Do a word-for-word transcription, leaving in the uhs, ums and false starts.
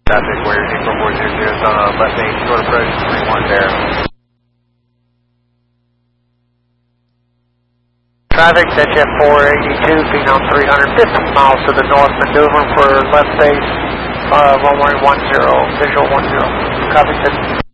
Traffic, where April four zero zero is on a left main short approach, three one zero. Traffic, that's Jet four eighty-two, Phenom three hundred fifty miles to the north, maneuvering for left base, uh, runway one zero, visual one zero. Copy, sir.